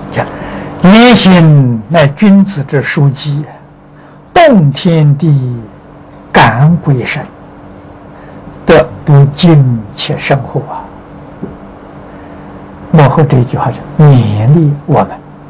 讲言行乃君子之书记，动天地，感鬼神，得不敬且生活啊！幕后这一句话是勉励我们